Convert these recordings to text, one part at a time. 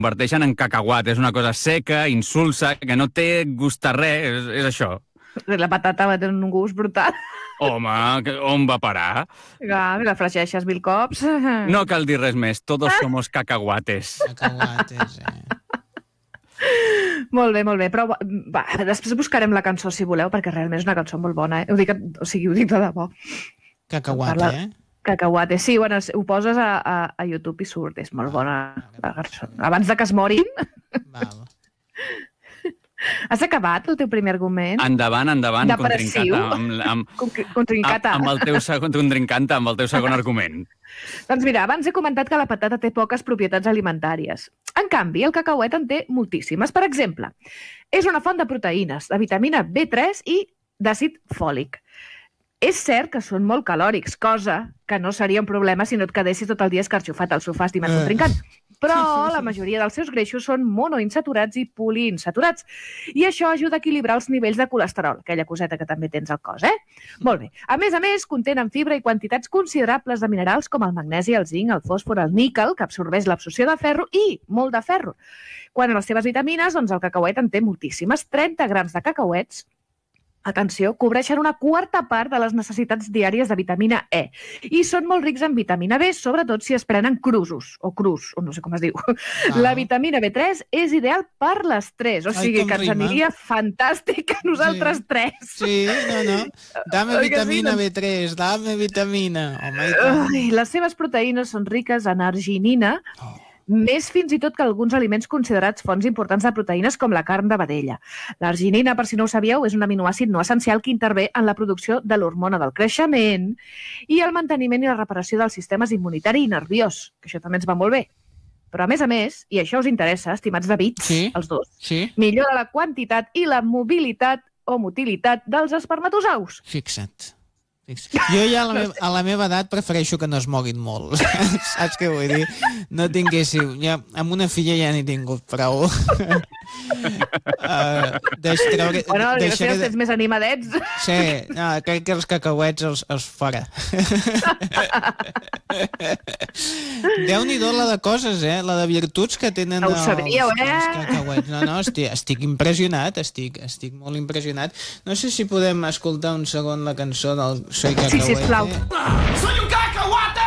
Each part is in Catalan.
converteixen en cacahuat. És una cosa seca, insulsa, que no té gust a res, és això. La patata va tenir un gust brutal. Home, on va parar? La fregeixes 1000 cops. No cal dir res més, todos somos cacahuates. Cacahuates, Molt bé, però va, després buscarem la cançó si voleu, perquè realment és una cançó molt bona, Ho dic de debò. Cacahuate, Cacahuate, sí, bueno, ho poses a YouTube i surt, és molt bona la cançó. Abans de que es morin. Val. Has acabat el teu primer argument? Endavant, Depressiu. Contrincata. Amb el teu segon contrincanta, amb el teu segon argument. Doncs mira, abans he comentat que la patata té poques propietats alimentàries. En canvi, el cacauet en té moltíssimes. Per exemple, és una font de proteïnes, de vitamina B3 i d'àcid fòlic. És cert que són molt calòrics, cosa que no seria un problema si no et quedessis tot el dia escarxofat al sofà estimat contrincant. Però la majoria dels seus greixos són monoinsaturats i poliinsaturats. I això ajuda a equilibrar els nivells de colesterol, aquella coseta que també tens al cos, Molt bé. A més, contenen fibra i quantitats considerables de minerals com el magnesi, el zinc, el fòsfor, el níquel, que absorbeix l'absorció de ferro i molt de ferro. Quan a les seves vitamines, doncs el cacauet en té moltíssimes. 30 grams de cacauets, atenció, cobreixen una quarta part de les necessitats diàries de vitamina E. I són molt rics en vitamina B, sobretot si es prenen crus, o no sé com es diu. La vitamina B3 és ideal per l'estrès, o sigui que ens aniria fantàstic a nosaltres tres. Sí, no. Dame vitamina B3, dame vitamina. Les seves proteïnes són riques en arginina, més fins i tot que alguns aliments considerats fonts importants de proteïnes com la carn de vedella. L'arginina, per si no ho sabíeu, és un aminoàcid no essencial que intervé en la producció de l'hormona del creixement i el manteniment i la reparació dels sistemes immunitari i nerviós, que això també ens va molt bé. Però, a més, i això us interessa, estimats Davids, els dos, millora la quantitat i la mobilitat o motilitat dels espermatozous. Fixa't. Jo ja a la meva edat prefereixo que no es moguin molt. Saps què vull dir? No tinguéssiu... Amb una filla ja n'he tingut prou. Bueno, si tens més animadets. Sí, crec que els cacauets els fora. Déu-n'hi-do la de coses, la de virtuts que tenen els cacauets. No, estic impressionat, estic molt impressionat. No sé si podem escoltar un segon la cançó del Soy Cacahuete. Sí, sisplau. ¡Soy un cacahuate!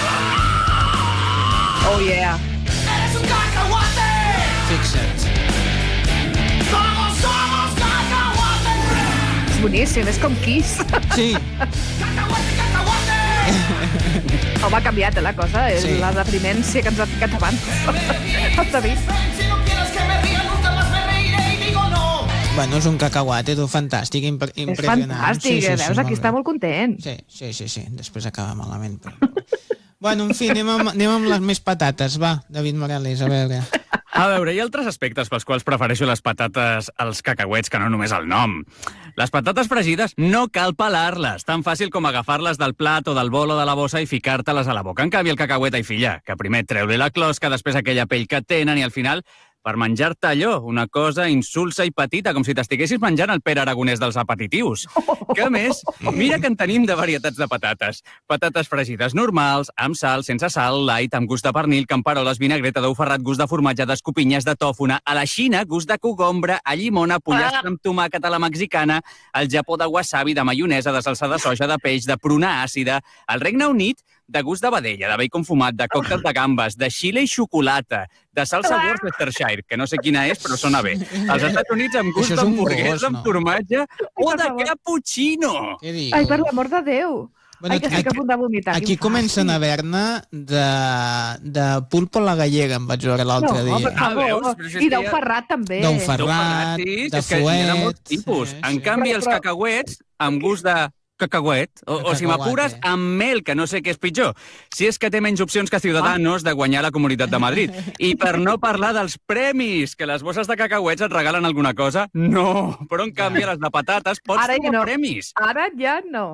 Oh, yeah. ¡Eres un cacahuate! Fixa't. ¡Todos somos cacahuates! És boníssim, és com Kiss. Sí. ¡Cacahuate, cacahuate! Home, ha canviat, la cosa. La deprimència que ens ha ficat abans. El David. Si no quieres que me ría, nunca más me reiré y digo no. Bueno, és un cacahuate, fantàstic, impressionant. És fantàstic, veus? Aquí està molt content. Sí. Després acaba malament. Bueno, en fi, anem amb les més patates. Va, David Morales, a veure. A veure, hi ha altres aspectes pels quals prefereixo les patates als cacauets que no només el nom. Les patates fregides no cal pelar-les, tan fàcil com agafar-les del plat o del bol o de la bossa i ficar-te-les a la boca. En canvi, el cacauet, ai filla, que primer treu-li la closca, després aquella pell que tenen i al final per menjar-te allò, una cosa insulsa i petita, com si t'estiguessis menjant el Pere Aragonès dels apetitius. Que a més, mira que en tenim de varietats de patates. Patates fregides normals, amb sal, sense sal, light, amb gust de pernil, camperoles, vinagreta, d'ou ferrat, gust de formatge, d'escopinyes, de tòfona, a la Xina, gust de cogombre, a llimona, pollastre amb tomàquet a la mexicana, al Japó de wasabi, de maionesa, de salsa de soja, de peix, de pruna àcida, al Regne Unit, de gust de vedella, de bacon fumat, de còctel de gambes, de xile i xocolata, de salsa Worcestershire, que no sé quina és, però sona bé. Als Estats Units amb gust d'hamburguesa, amb formatge, o de cappuccino. Ai, per l'amor de Déu. Ai, que estic a punt de vomitar. Aquí comencen a haver-ne de pulpo a la gallega, em vaig veure l'altre dia. Per favor. I d'ou ferrat, també. D'ou ferrat, de fuet. En canvi, els cacauets, amb gust de cacauet, o si m'apures, amb mel, que no sé què és pitjor. Si és que té menys opcions que Ciudadanos de guanyar la Comunitat de Madrid. I per no parlar dels premis, que les bosses de cacauets et regalen alguna cosa, no. Però en canvi, les de patates pots trobar premis. Ara ja no.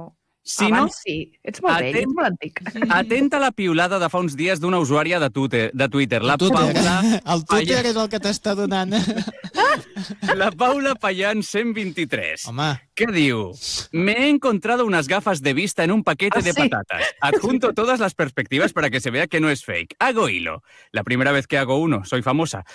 Si no, Abans sí. Ets molt vell, ets molt antic. atenta a la piulada de fa uns dies d'una usuària de Twitter, la Paula... El Twitter és el que t'està donant. La Paula Payán 123. Home, ¿Qué diu? Me he encontrado unas gafas de vista en un paquete de sí. patatas. Adjunto todas las perspectivas para que se vea que no es fake. Hago hilo. La primera vez que hago uno, soy famosa.